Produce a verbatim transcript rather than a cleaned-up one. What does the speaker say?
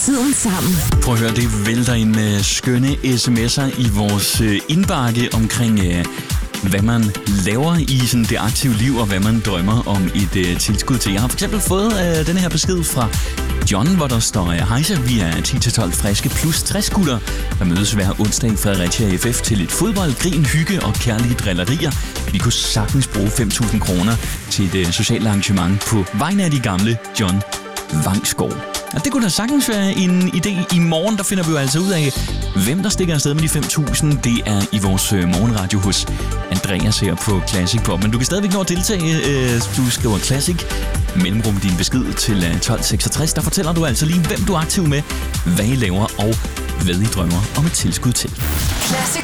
Tiden sammen. Prøv at høre, det vælter ind med skønne sms'er i vores øh, indbakke omkring, øh, hvad man laver i sådan, det aktive liv, og hvad man drømmer om et øh, tilskud til. Jeg har for eksempel fået øh, denne her besked fra John, hvor der står: Hej så, vi er ti til tolv friske plus tres gutter, der mødes hver onsdag i Fredericia F F til et fodbold, grin, hygge og kærlige drillerier. Vi kunne sagtens bruge fem tusind kroner til et øh, socialt arrangement på vegne af de gamle John Vangsgaard. Ja, det kunne da sagtens være en idé. I morgen, der finder vi jo altså ud af, hvem der stikker afsted med de fem tusind. Det er i vores øh, morgenradio hos Andreas her på Classic Pop. Men du kan stadigvæk nå at deltage. Øh, du skriver Classic mellemrum din besked til øh, tolv seksogtres. Der fortæller du altså lige, hvem du er aktiv med, hvad I laver og hvad I drømmer om et tilskud til. Classic